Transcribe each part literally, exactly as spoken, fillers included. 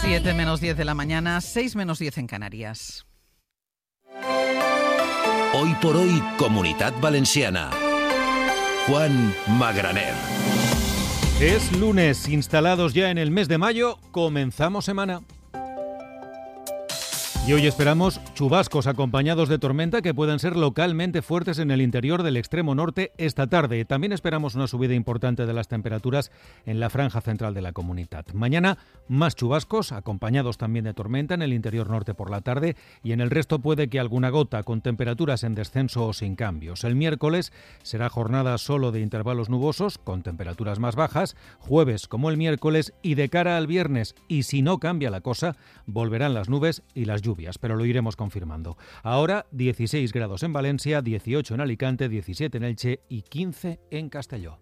siete menos diez de la mañana, seis menos diez en Canarias. Hoy por hoy, Comunitat Valenciana. Juan Magraner. Es lunes, instalados ya en el mes de mayo, comenzamos semana. Y hoy esperamos chubascos acompañados de tormenta que pueden ser localmente fuertes en el interior del extremo norte esta tarde. También esperamos una subida importante de las temperaturas en la franja central de la comunidad. Mañana más chubascos acompañados también de tormenta en el interior norte por la tarde y en el resto puede que alguna gota con temperaturas en descenso o sin cambios. El miércoles será jornada solo de intervalos nubosos con temperaturas más bajas, jueves como el miércoles y de cara al viernes. Y si no cambia la cosa, volverán las nubes y las lluvias. Pero lo iremos confirmando. Ahora dieciséis grados en Valencia, dieciocho en Alicante, diecisiete en Elche y quince en Castelló.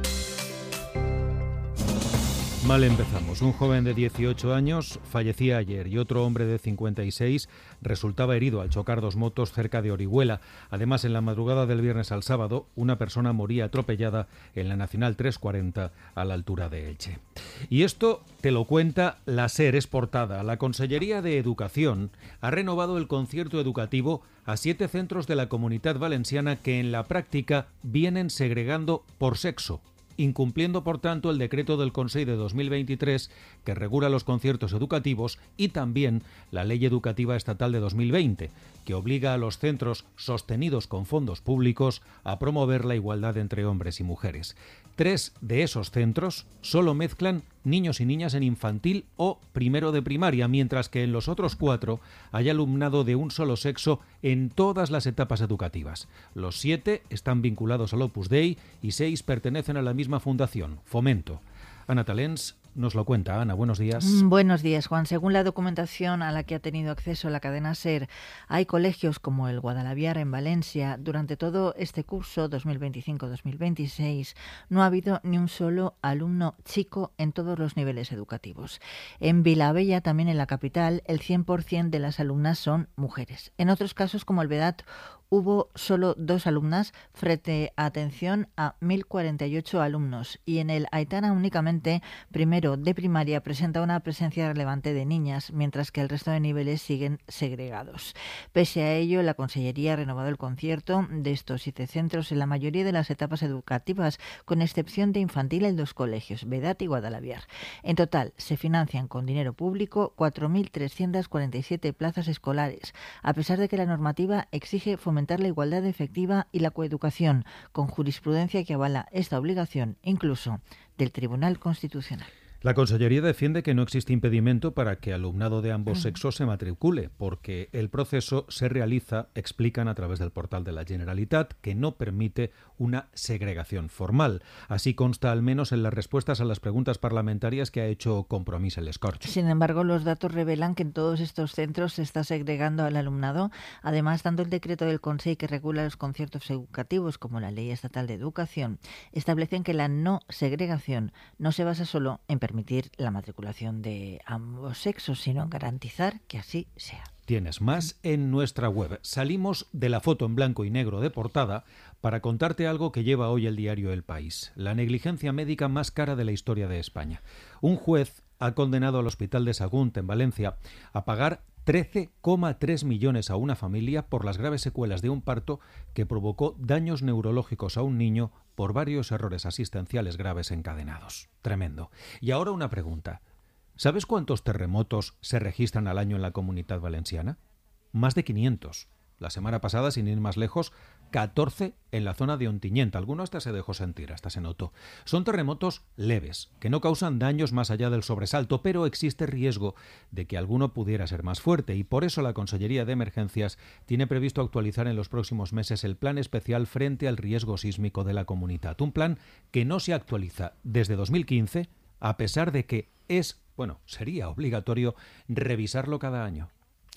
Mal empezamos. Un joven de dieciocho años fallecía ayer y otro hombre de cincuenta y seis resultaba herido al chocar dos motos cerca de Orihuela. Además, en la madrugada del viernes al sábado, una persona moría atropellada en la Nacional trescientos cuarenta a la altura de Elche. Y esto te lo cuenta la SER, es portada. La Consellería de Educación ha renovado el concierto educativo a siete centros de la Comunitat Valenciana que en la práctica vienen segregando por sexo, incumpliendo por tanto el decreto del Consell de dos mil veintitrés que regula los conciertos educativos y también la Ley Educativa Estatal de dos mil veinte, que obliga a los centros sostenidos con fondos públicos a promover la igualdad entre hombres y mujeres. Tres de esos centros solo mezclan niños y niñas en infantil o primero de primaria, mientras que en los otros cuatro hay alumnado de un solo sexo en todas las etapas educativas. Los siete están vinculados al Opus Dei y seis pertenecen a la misma fundación, Fomento. Ana Talens nos lo cuenta. Ana, buenos días. Buenos días, Juan. Según la documentación a la que ha tenido acceso la cadena SER, hay colegios como el Guadalaviar en Valencia. Durante todo este curso dos mil veinticinco dos mil veintiséis no ha habido ni un solo alumno chico en todos los niveles educativos. En Vilabella, también en la capital, el cien por ciento de las alumnas son mujeres. En otros casos, como el Vedat, hubo solo dos alumnas frente a atención a mil cuarenta y ocho alumnos y en el Aitana únicamente primero de primaria presenta una presencia relevante de niñas, mientras que el resto de niveles siguen segregados. Pese a ello, la Consellería ha renovado el concierto de estos siete centros en la mayoría de las etapas educativas, con excepción de infantil en dos colegios, Vedat y Guadalaviar. En total, se financian con dinero público cuatro mil trescientas cuarenta y siete plazas escolares, a pesar de que la normativa exige fomentar la igualdad efectiva y la coeducación, con jurisprudencia que avala esta obligación, incluso del Tribunal Constitucional. La Consellería defiende que no existe impedimento para que alumnado de ambos sexos se matricule, porque el proceso se realiza, explican a través del portal de la Generalitat, que no permite una segregación formal. Así consta al menos en las respuestas a las preguntas parlamentarias que ha hecho Compromís el Escorch. Sin embargo, los datos revelan que en todos estos centros se está segregando al alumnado. Además, tanto el decreto del Consell que regula los conciertos educativos como la Ley Estatal de Educación establecen que la no segregación no se basa solo en permitir la matriculación de ambos sexos, sino en garantizar que así sea. Tienes más en nuestra web. Salimos de la foto en blanco y negro de portada para contarte algo que lleva hoy el diario El País: la negligencia médica más cara de la historia de España. Un juez ha condenado al Hospital de Sagunt, en Valencia, a pagar trece coma tres millones a una familia por las graves secuelas de un parto que provocó daños neurológicos a un niño por varios errores asistenciales graves encadenados. Tremendo. Y ahora una pregunta. ¿Sabes cuántos terremotos se registran al año en la Comunitat Valenciana? Más de quinientos. La semana pasada, sin ir más lejos, catorce en la zona de Ontinyent. Alguno hasta se dejó sentir, hasta se notó. Son terremotos leves, que no causan daños más allá del sobresalto, pero existe riesgo de que alguno pudiera ser más fuerte, y por eso la Consellería de Emergencias tiene previsto actualizar en los próximos meses el plan especial frente al riesgo sísmico de la comunidad. Un plan que no se actualiza desde dos mil quince, a pesar de que es, bueno, sería obligatorio revisarlo cada año.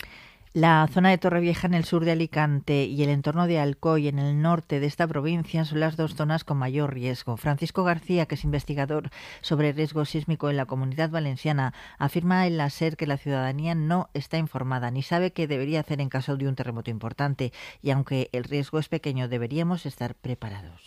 La zona de Torrevieja en el sur de Alicante y el entorno de Alcoy en el norte de esta provincia son las dos zonas con mayor riesgo. Francisco García, que es investigador sobre riesgo sísmico en la Comunidad Valenciana, afirma en la SER que la ciudadanía no está informada ni sabe qué debería hacer en caso de un terremoto importante, y aunque el riesgo es pequeño, deberíamos estar preparados.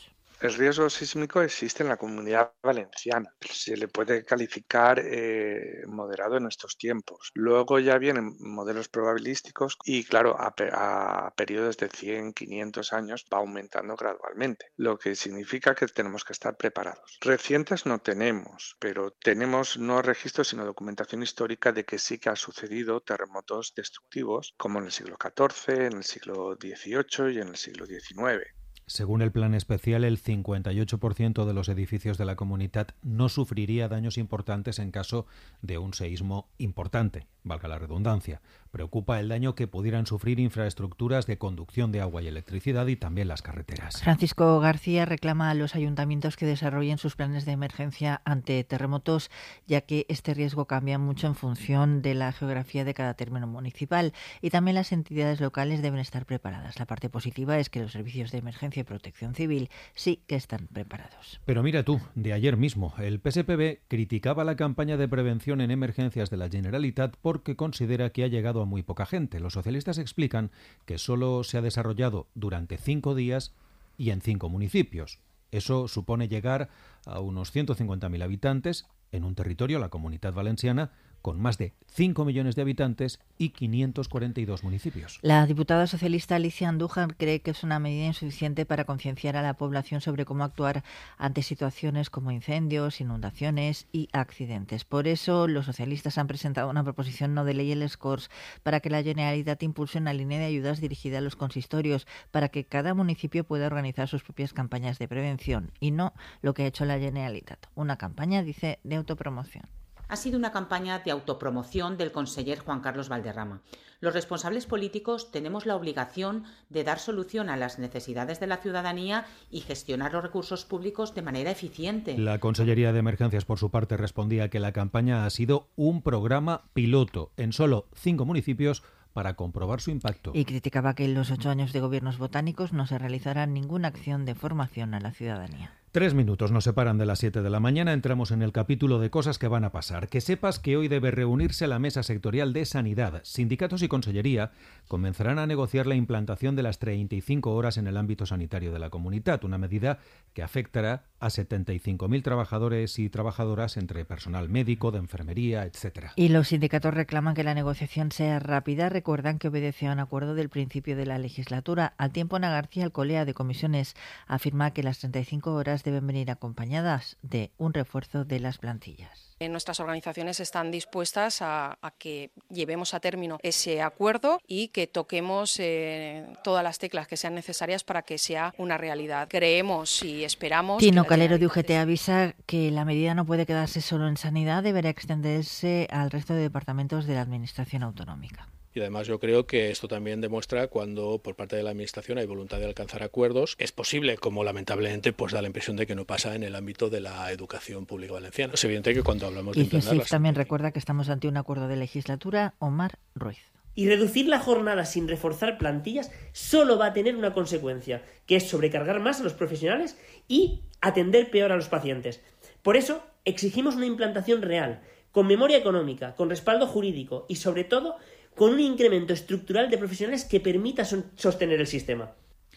El riesgo sísmico existe en la Comunidad Valenciana. Se le puede calificar eh, moderado en estos tiempos. Luego ya vienen modelos probabilísticos y, claro, a, a periodos de cien, quinientos años va aumentando gradualmente, lo que significa que tenemos que estar preparados. Recientes no tenemos, pero tenemos no registros sino documentación histórica de que sí que ha sucedido terremotos destructivos, como en el siglo catorce, en el siglo dieciocho y en el siglo diecinueve. Según el plan especial, el cincuenta y ocho por ciento de los edificios de la comunidad no sufriría daños importantes en caso de un seísmo importante, valga la redundancia. Preocupa el daño que pudieran sufrir infraestructuras de conducción de agua y electricidad y también las carreteras. Francisco García reclama a los ayuntamientos que desarrollen sus planes de emergencia ante terremotos, ya que este riesgo cambia mucho en función de la geografía de cada término municipal, y también las entidades locales deben estar preparadas. La parte positiva es que los servicios de emergencia y protección civil sí que están preparados. Pero mira tú, de ayer mismo, el P S P B criticaba la campaña de prevención en emergencias de la Generalitat porque considera que ha llegado a muy poca gente. Los socialistas explican que solo se ha desarrollado durante cinco días y en cinco municipios. Eso supone llegar a unos ciento cincuenta mil habitantes en un territorio, la Comunidad Valenciana, con más de cinco millones de habitantes y quinientos cuarenta y dos municipios. La diputada socialista Alicia Andújar cree que es una medida insuficiente para concienciar a la población sobre cómo actuar ante situaciones como incendios, inundaciones y accidentes. Por eso, los socialistas han presentado una proposición no de ley, el Corts, para que la Generalitat impulse una línea de ayudas dirigida a los consistorios para que cada municipio pueda organizar sus propias campañas de prevención y no lo que ha hecho la Generalitat, una campaña, dice, de autopromoción. Ha sido una campaña de autopromoción del conseller Juan Carlos Valderrama. Los responsables políticos tenemos la obligación de dar solución a las necesidades de la ciudadanía y gestionar los recursos públicos de manera eficiente. La Consellería de Emergencias, por su parte, respondía que la campaña ha sido un programa piloto en solo cinco municipios para comprobar su impacto. Y criticaba que en los ocho años de gobiernos botánicos no se realizara ninguna acción de formación a la ciudadanía. Tres minutos nos separan de las siete de la mañana. Entramos en el capítulo de cosas que van a pasar. Que sepas que hoy debe reunirse la Mesa Sectorial de Sanidad. Sindicatos y Consellería comenzarán a negociar la implantación de las treinta y cinco horas en el ámbito sanitario de la comunidad, una medida que afectará a setenta y cinco mil trabajadores y trabajadoras entre personal médico, de enfermería, etcétera. Y los sindicatos reclaman que la negociación sea rápida. Recuerdan que obedece a un acuerdo del principio de la legislatura. Al tiempo, Ana García Alcolea, de Comisiones, afirma que las treinta y cinco horas deben venir acompañadas de un refuerzo de las plantillas. Nuestras organizaciones están dispuestas a, a que llevemos a término ese acuerdo y que toquemos eh, todas las teclas que sean necesarias para que sea una realidad. Creemos y esperamos... Tino Calero, de U G T, avisa que la medida no puede quedarse solo en sanidad, deberá extenderse al resto de departamentos de la Administración autonómica. Y además yo creo que esto también demuestra cuando por parte de la Administración hay voluntad de alcanzar acuerdos. Es posible, como lamentablemente pues da la impresión de que no pasa en el ámbito de la educación pública valenciana. Es evidente que cuando hablamos de y implantar... C E S I F también recuerda que estamos ante un acuerdo de legislatura. Omar Ruiz. Y reducir la jornada sin reforzar plantillas solo va a tener una consecuencia, que es sobrecargar más a los profesionales y atender peor a los pacientes. Por eso exigimos una implantación real, con memoria económica, con respaldo jurídico y sobre todo con un incremento estructural de profesionales que permita sostener el sistema.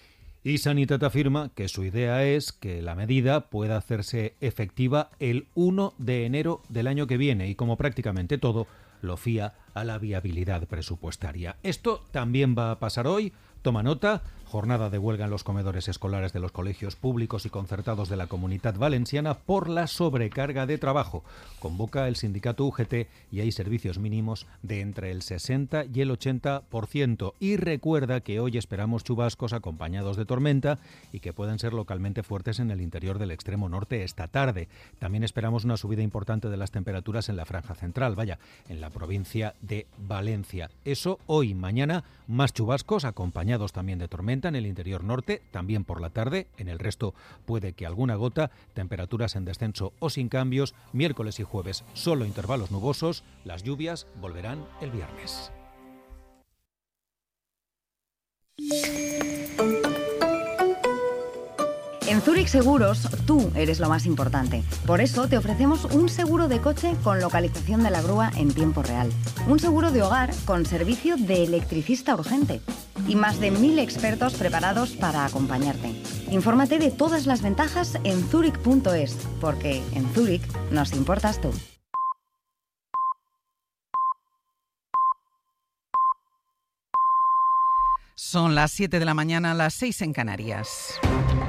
Y Sanitat afirma que su idea es que la medida pueda hacerse efectiva el uno de enero del año que viene y, como prácticamente todo, lo fía a la viabilidad presupuestaria. Esto también va a pasar hoy. Toma nota, jornada de huelga en los comedores escolares de los colegios públicos y concertados de la Comunidad Valenciana por la sobrecarga de trabajo. Convoca el sindicato U G T y hay servicios mínimos de entre el sesenta y el ochenta por ciento. Y recuerda que hoy esperamos chubascos acompañados de tormenta y que pueden ser localmente fuertes en el interior del extremo norte esta tarde. También esperamos una subida importante de las temperaturas en la franja central, vaya, en la provincia de Valencia. Eso hoy, mañana, más chubascos acompañados también de tormenta en el interior norte, también por la tarde. En el resto puede que alguna gota, temperaturas en descenso o sin cambios. Miércoles y jueves solo intervalos nubosos. Las lluvias volverán el viernes. En Zurich Seguros, tú eres lo más importante. Por eso te ofrecemos un seguro de coche con localización de la grúa en tiempo real. Un seguro de hogar con servicio de electricista urgente. Y más de mil expertos preparados para acompañarte. Infórmate de todas las ventajas en zurich punto es, porque en Zurich nos importas tú. Son las siete de la mañana, las seis en Canarias.